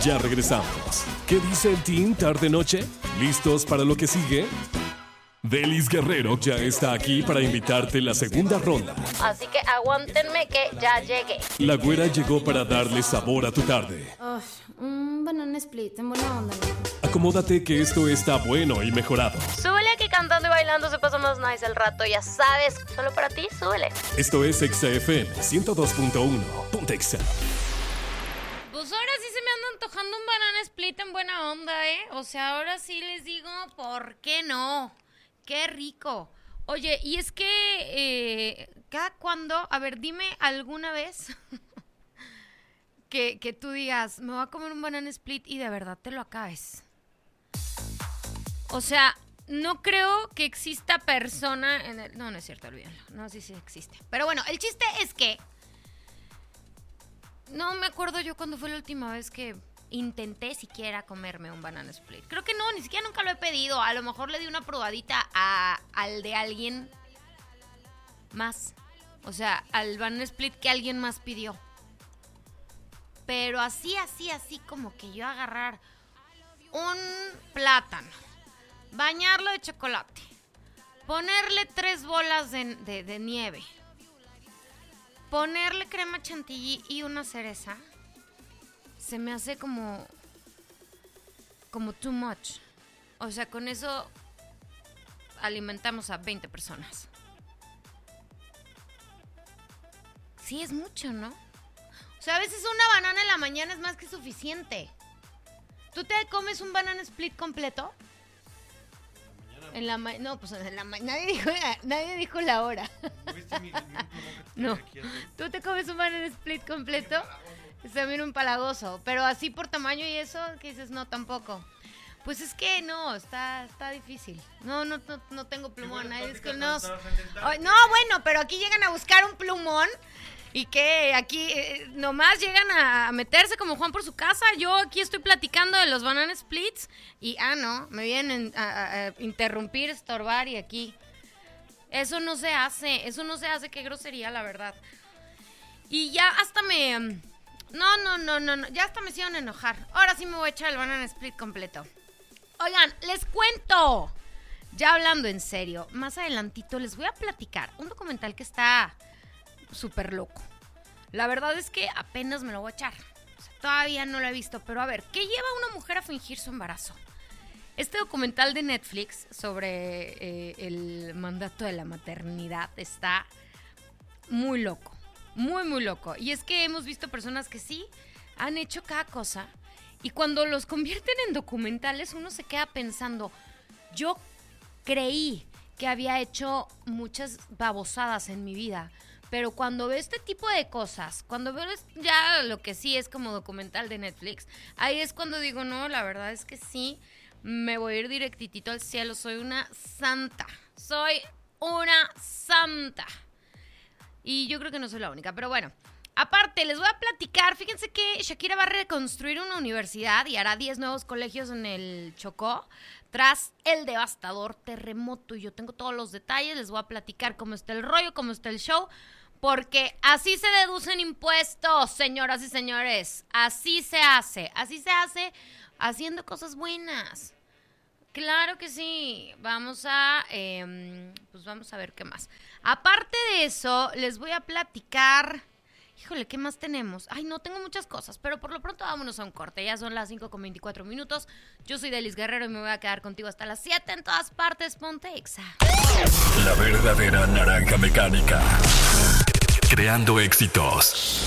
Ya regresamos. ¿Qué dice el team tarde-noche? ¿Listos para lo que sigue? Delis Guerrero ya está aquí para invitarte a la segunda ronda. Así que aguántenme que ya llegué. La güera llegó para darle sabor a tu tarde. Un banana split en buena onda, ¿no? Acomódate que esto está bueno y mejorado. Súbele aquí cantando y bailando, se pasa más nice el rato, ya sabes. Solo para ti, súbele. Esto es Exa FM 102.1. Ponte Exa. Pues ahora sí se me anda antojando un banana split en buena onda, ¿eh? O sea, ahora sí les digo, ¿por qué no? ¡Qué rico! Oye, y es que cada cuando, a ver, dime alguna vez que tú digas, me voy a comer un banana split y de verdad te lo acabes. O sea, no creo que exista persona en el... No, no es cierto, olvídalo. No, sí existe. Pero bueno, el chiste es que... No me acuerdo yo cuándo fue la última vez que intenté siquiera comerme un banana split. Creo que no, ni siquiera nunca lo he pedido. A lo mejor le di una probadita al de alguien más. O sea, al banana split que alguien más pidió. Pero así como que yo agarrar un plátano, bañarlo de chocolate, ponerle 3 bolas de nieve, ponerle crema chantilly y una cereza, se me hace como too much. O sea, con eso alimentamos a 20 personas. Sí, es mucho, ¿no? O sea, a veces una banana en la mañana es más que suficiente. ¿Tú te comes un banana split completo? No, pues en la mañana. Nadie dijo la hora. No. ¿Tú te comes un banana split completo? Es también un palagoso. Pero así por tamaño y eso, que dices, no, tampoco. Pues es que no, está difícil. No tengo plumón. No, bueno, pero aquí llegan a buscar un plumón. Y que aquí nomás llegan a meterse como Juan por su casa. Yo aquí estoy platicando de los banana splits. Y, no, me vienen a interrumpir, estorbar y aquí. Eso no se hace, qué grosería, la verdad. Y ya hasta me... No, ya hasta me hicieron enojar. Ahora sí me voy a echar el banana split completo. Oigan, les cuento. Ya hablando en serio, más adelantito les voy a platicar un documental que está... súper loco. La verdad es que apenas me lo voy a echar. O sea, todavía no lo he visto, pero a ver, ¿qué lleva a una mujer a fingir su embarazo? Este documental de Netflix sobre el mandato de la maternidad está muy loco, muy loco. Y es que hemos visto personas que sí han hecho cada cosa y cuando los convierten en documentales uno se queda pensando, yo creí que había hecho muchas babosadas en mi vida, pero cuando veo este tipo de cosas, cuando veo ya lo que sí es como documental de Netflix, ahí es cuando digo, no, la verdad es que sí, me voy a ir directitito al cielo, soy una santa. Y yo creo que no soy la única, pero bueno. Aparte, les voy a platicar, fíjense que Shakira va a reconstruir una universidad y hará 10 nuevos colegios en el Chocó tras el devastador terremoto. Y yo tengo todos los detalles, les voy a platicar cómo está el rollo, cómo está el show, porque así se deducen impuestos, señoras y señores. Así se hace haciendo cosas buenas. Claro que sí. Vamos a ver qué más. Aparte de eso, les voy a platicar... Híjole, ¿qué más tenemos? Ay, no, tengo muchas cosas, pero por lo pronto vámonos a un corte. Ya son las 5:24. Yo soy Delis Guerrero y me voy a quedar contigo hasta las 7 en todas partes. Ponte Exa. La verdadera naranja mecánica. Creando éxitos.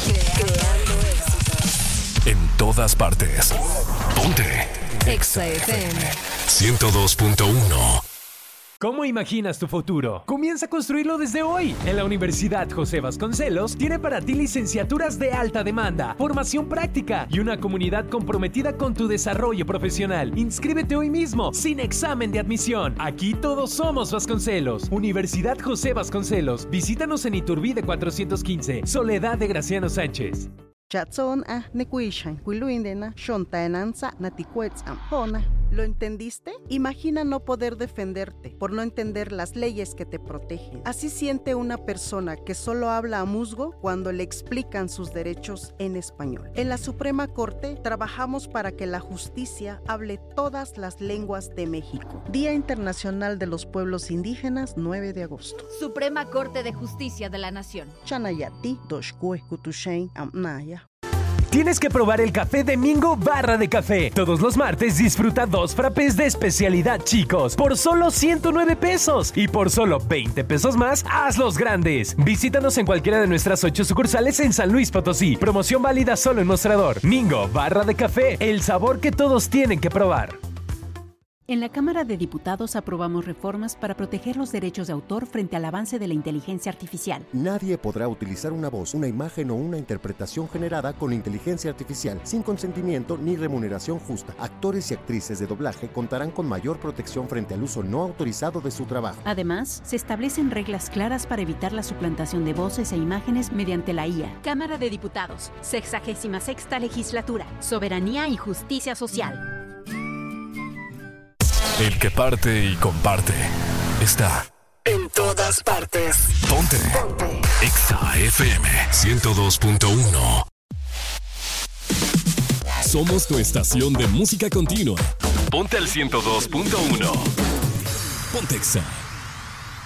En todas partes. Ponte Exa FM 102.1. ¿Cómo imaginas tu futuro? Comienza a construirlo desde hoy. En la Universidad José Vasconcelos tiene para ti licenciaturas de alta demanda, formación práctica y una comunidad comprometida con tu desarrollo profesional. Inscríbete hoy mismo, sin examen de admisión. Aquí todos somos Vasconcelos. Universidad José Vasconcelos. Visítanos en Iturbide 415, Soledad de Graciano Sánchez. Chatson nekuishan, kuiluindena, shontaenanza, naticuetz ampona. ¿Lo entendiste? Imagina no poder defenderte por no entender las leyes que te protegen. Así siente una persona que solo habla a musgo cuando le explican sus derechos en español. En la Suprema Corte trabajamos para que la justicia hable todas las lenguas de México. Día Internacional de los Pueblos Indígenas, 9 de agosto. Suprema Corte de Justicia de la Nación. Chanayati, Doshkue, Kutushain, Amnaya. Tienes que probar el café de Mingo Barra de Café. Todos los martes disfruta 2 frappés de especialidad chicos por solo 109 pesos. Y por solo 20 pesos más, hazlos grandes. Visítanos en cualquiera de nuestras 8 sucursales en San Luis Potosí. Promoción válida solo en Mostrador. Mingo Barra de Café, el sabor que todos tienen que probar. En la Cámara de Diputados aprobamos reformas para proteger los derechos de autor frente al avance de la inteligencia artificial. Nadie podrá utilizar una voz, una imagen o una interpretación generada con inteligencia artificial sin consentimiento ni remuneración justa. Actores y actrices de doblaje contarán con mayor protección frente al uso no autorizado de su trabajo. Además, se establecen reglas claras para evitar la suplantación de voces e imágenes mediante la IA. Cámara de Diputados, 66ª Legislatura, Soberanía y Justicia Social. El que parte y comparte está en todas partes. Ponte. Exa FM 102.1. Somos tu estación de música continua. Ponte al 102.1. Ponte Exa.